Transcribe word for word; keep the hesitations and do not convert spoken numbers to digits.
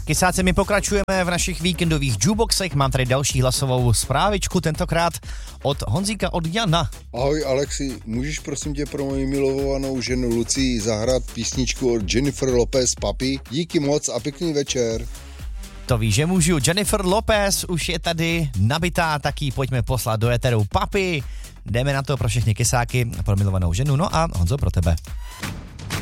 Kysáci, my pokračujeme v našich víkendových jukeboxech. Mám tady další hlasovou zprávičku, tentokrát od Honzíka, od Jana. Ahoj Alexi, můžeš prosím tě pro moji milovanou ženu Lucii zahrát písničku od Jennifer Lopez Papi? Díky moc a pěkný večer. To víš, že můžu. Jennifer Lopez už je tady nabitá, taky pojďme poslat do éteru Papi. Jdeme na to pro všechny kysáky a pro milovanou ženu. No a Honzo, pro tebe.